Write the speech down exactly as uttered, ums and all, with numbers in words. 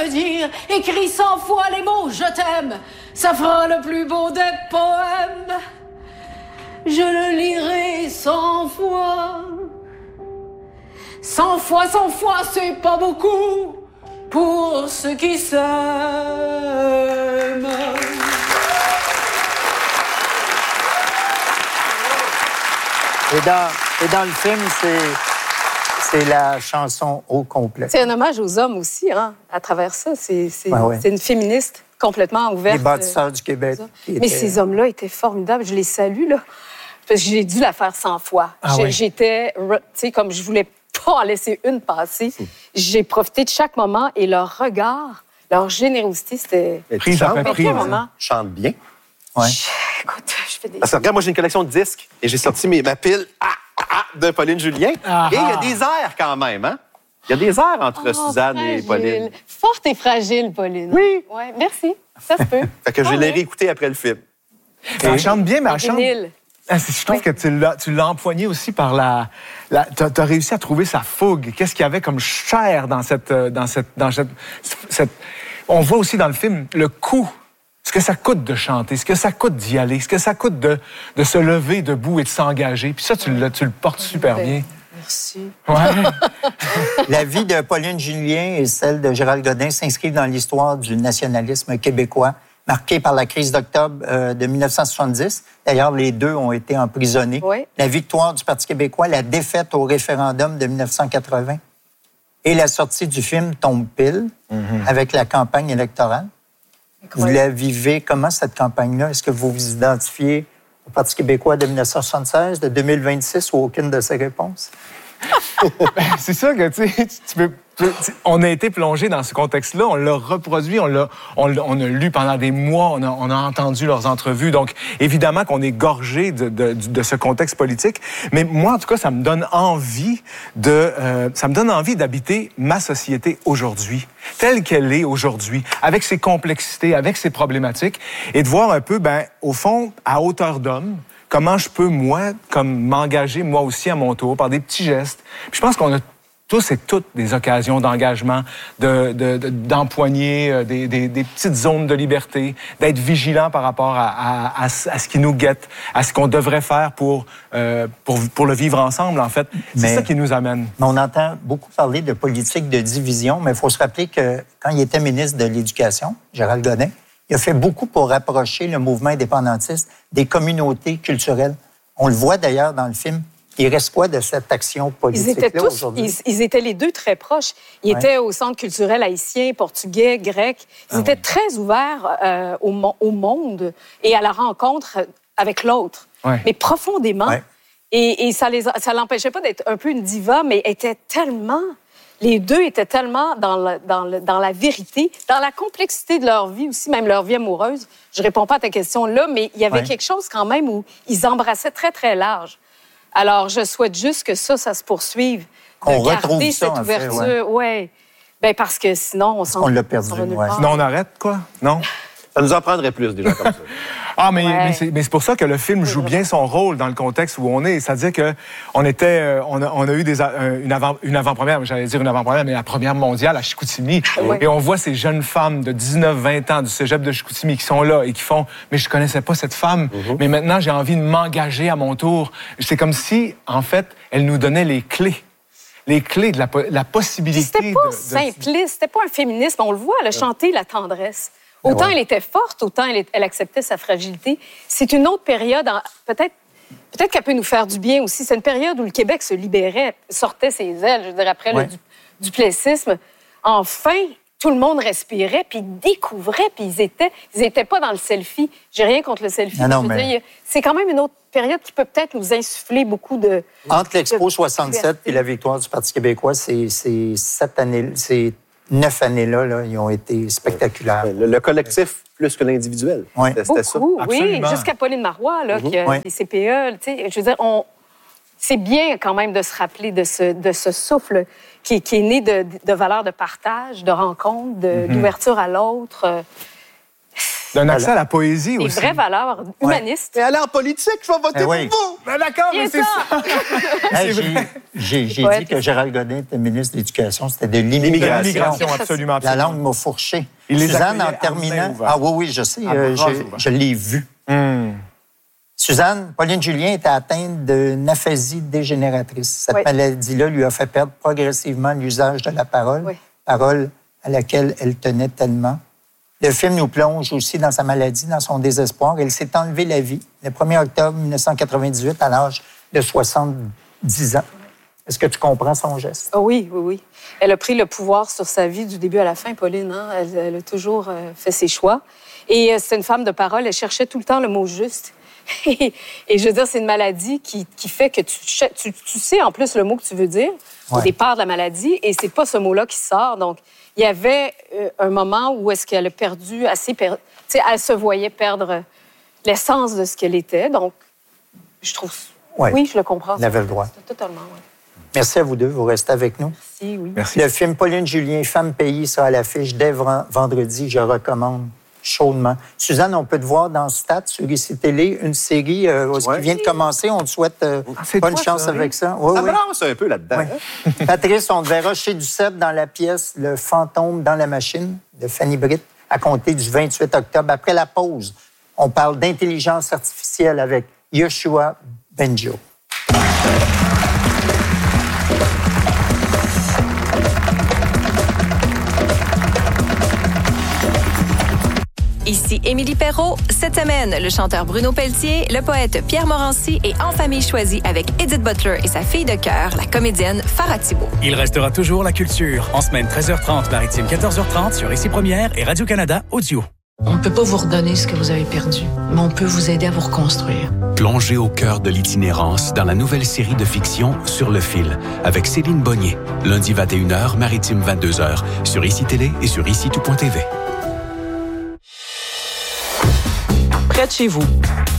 me dire, écris cent fois les mots « je t'aime », ça fera le plus beau des poèmes. Je le lirai cent fois. Cent fois, cent fois, c'est pas beaucoup pour ceux qui s'aiment. Et dans, et dans le film, c'est, c'est la chanson au complet. C'est un hommage aux hommes aussi, hein, à travers ça. C'est, c'est, ouais, ouais. c'est une féministe complètement ouverte. Les bâtisseurs du Québec. Mais étaient... ces hommes-là étaient formidables. Je les salue, là. Parce que j'ai dû la faire cent fois. Ah, j'ai, oui. J'étais, tu sais, comme je voulais pas en laisser une passer, j'ai profité de chaque moment et leur regard, leur générosité, c'était... Prise après prise. Chante bien. Ouais. Je, écoute, je fais des... Parce que regarde, moi, j'ai une collection de disques et j'ai sorti mes, ma pile ah, ah, de Pauline Julien. Ah, et il y a des airs quand même, hein? Il y a des airs entre Oh, Suzanne fragile. et Pauline. Forte et fragile, Pauline. Oui. Ouais, merci. Ça se peut. Fait que je Ah, l'ai oui. réécouté après le film. Elle chante bien, mais elle chante... Vinyle. Ah, c'est- Je trouve que tu l'as, tu l'as empoigné aussi par la... la tu as réussi à trouver sa fougue. Qu'est-ce qu'il y avait comme chair dans cette... euh, Dans cette, dans cette, cette... On voit aussi dans le film le coût, ce que ça coûte de chanter, ce que ça coûte d'y aller, ce que ça coûte de, de se lever debout et de s'engager. Puis ça, tu, le- tu le portes super bien. Merci. Ouais. La vie de Pauline Julien et celle de Gérald Godin s'inscrivent dans l'histoire du nationalisme québécois, marquée par la crise d'octobre euh, de dix-neuf cent soixante-dix. D'ailleurs, les deux ont été emprisonnés. Oui. La victoire du Parti québécois, la défaite au référendum de dix-neuf cent quatre-vingts et la sortie du film tombe pile Mm-hmm. avec la campagne électorale. Vous la vivez comment, cette campagne-là? Est-ce que vous vous identifiez au Parti québécois de dix-neuf cent soixante-seize, de deux mille vingt-six ou aucune de ces réponses? C'est ça que, tu sais, tu peux... tu- On a été plongé dans ce contexte-là, on l'a reproduit, on l'a, on, l'a- on a lu pendant des mois, on a, on a entendu leurs entrevues. Donc, évidemment qu'on est gorgé de, de, de ce contexte politique. Mais moi, en tout cas, ça me donne envie de, euh, ça me donne envie d'habiter ma société aujourd'hui, telle qu'elle est aujourd'hui, avec ses complexités, avec ses problématiques, et de voir un peu, ben, au fond, à hauteur d'homme, comment je peux, moi, comme m'engager, moi aussi, à mon tour, par des petits gestes. Puis je pense qu'on a tous et toutes des occasions d'engagement, de, de, de- d'empoigner euh, des, des, des petites zones de liberté, d'être vigilant par rapport à, à, à, ce- à ce qui nous guette, à ce qu'on devrait faire pour, euh, pour, pour le vivre ensemble, en fait. C'est Mais- ça qui nous amène. Mais on entend beaucoup parler de politique de division, mais il faut se rappeler que quand il était ministre de l'Éducation, Gérald Godin, il a fait beaucoup pour rapprocher le mouvement indépendantiste des communautés culturelles. On le voit d'ailleurs dans le film. Il reste quoi de cette action Ils étaient politique-là tous, aujourd'hui? ils, ils étaient les deux très proches. Ils Ouais. étaient au centre culturel haïtien, portugais, grec. Ils Ah étaient ouais. très ouverts euh, au, mo- au monde et à la rencontre avec l'autre, Ouais. mais profondément. Ouais. Et, et ça les, a- ça l'empêchait pas d'être un peu une diva, mais était tellement. Les deux étaient tellement dans, le- dans, le- dans la vérité, dans la complexité de leur vie aussi, même leur vie amoureuse. Je réponds pas à ta question là, mais il y avait Ouais. quelque chose quand même où ils embrassaient très, très large. Alors, je souhaite juste que ça, ça se poursuive. Qu'on de retrouve garder ça, cette en fait, ouverture. Ouais. Ben, parce que sinon, on s'en qu'on l'a perdu, on va nulle ouais. part. Sinon, on arrête, quoi? Non? Ça nous en prendrait plus, des gens comme ça. Ah, mais, Ouais. mais c'est, mais c'est pour ça que le film joue bien son rôle dans le contexte où on est. C'est-à-dire que on était, euh, on a, on a eu des, a- euh, une, avant, une avant-première, j'allais dire une avant-première, mais la première mondiale à Chicoutimi. Ouais. Et on voit ces jeunes femmes de dix-neuf vingt ans du cégep de Chicoutimi qui sont là et qui font « Mais je connaissais pas cette femme, mais maintenant j'ai envie de m'engager à mon tour. » C'est comme si, en fait, elle nous donnait les clés. Les clés de la, po- la Puis possibilité c'était pas de- de- simpliste, c'était pas un féminisme. On le voit, elle a chanté la tendresse. Autant elle était forte, autant elle, est- elle acceptait sa fragilité. C'est une autre période, en- peut-être peut-être qu'elle peut nous faire du bien aussi. C'est une période où le Québec se libérait, sortait ses ailes, je veux dire, après Ouais. le du, duplessisme. Enfin, tout le monde respirait, puis ils découvraient, puis ils étaient, ils étaient pas dans le selfie. J'ai rien contre le selfie. Non, non, Je veux mais- dire, c'est quand même une autre période qui peut peut-être nous insuffler beaucoup de... Entre l'Expo de soixante-sept et la victoire du Parti québécois, c'est, c'est sept années, ces neuf années-là, là, ils ont été spectaculaires. Le, le collectif plus que l'individuel. Ouais. C'était, c'était ça. Beaucoup, oui, Absolument. jusqu'à Pauline Marois, là, qui a Ouais. les C P E. Tu sais, je veux dire, on... c'est bien quand même de se rappeler de ce, de ce souffle qui, qui est né de, de valeurs de partage, de rencontre, de- d'ouverture à l'autre. Euh, D'un accès à la poésie Des aussi. vraies valeurs humanistes. Et aller en politique, je vais voter Eh oui. pour vous. Ben d'accord, Qui mais est c'est ça? ça. Hey, j'ai j'ai- j'ai Ouais, dit que Gérald Godin était ministre de l'Éducation, c'était de l'immigration. L'immigration, absolument, La absolument. langue m'a fourché. Il les Suzanne, accueillait en à main terminant... ouverte. Ah oui, oui, je sais, À euh, bras je, ouverts. je l'ai vu. Hmm. Suzanne, Pauline Julien était atteinte d'une aphasie dégénératrice. Cette Oui. maladie-là lui a fait perdre progressivement l'usage de la parole, Oui. parole à laquelle elle tenait tellement. Le film nous plonge aussi dans sa maladie, dans son désespoir. Elle s'est enlevée la vie le premier octobre mille neuf cent quatre-vingt-dix-huit à l'âge de soixante-dix ans. Est-ce que tu comprends son geste? Ah oui, oui, oui. Elle a pris le pouvoir sur sa vie du début à la fin, Pauline. Hein? Elle, elle a toujours euh, fait ses choix. Et euh, c'est une femme de parole. Elle cherchait tout le temps le mot juste. Et, et je veux dire, c'est une maladie qui, qui fait que tu, ch- tu, tu sais en plus le mot que tu veux dire au Ouais. départ de la maladie, et c'est pas ce mot-là qui sort. Donc, il y avait euh, un moment où est-ce qu'elle a perdu assez... Per... Tu sais, elle se voyait perdre l'essence de ce qu'elle était. Donc, je trouve... Ouais. Oui, je le comprends. Elle avait le droit. Totalement, oui. Merci à vous deux. Vous restez avec nous. Si, oui. Merci. Le film Pauline Julien, Femme pays, sera à l'affiche dès vren- vendredi. Je recommande chaudement. Suzanne, on peut te voir dans Stat sur ici Télé, une série euh, Ouais. qui vient de commencer. On te souhaite euh, c'est bonne toi, chance ça, avec oui. ça. Oui, Ça oui. brasse un peu là-dedans. Oui. hein? Patrice, on te verra chez Duceppe dans la pièce Le fantôme dans la machine de Fanny Britt à compter du vingt-huit octobre. Après la pause, on parle d'intelligence artificielle avec Yoshua Benjo. Ici Émilie Perrault. Cette semaine, le chanteur Bruno Pelletier, le poète Pierre Morancy et En famille choisie avec Edith Butler et sa fille de cœur, la comédienne Farah Thibault. Il restera toujours la culture. En semaine treize heures trente, maritime quatorze heures trente sur Ici Première et Radio-Canada Audio. On ne peut pas vous redonner ce que vous avez perdu, mais on peut vous aider à vous reconstruire. Plongez au cœur de l'itinérance dans la nouvelle série de fiction Sur le fil avec Céline Bonnier. Lundi vingt et une heures, maritime vingt-deux heures sur Ici Télé et sur ici tout point t v. Près de chez vous,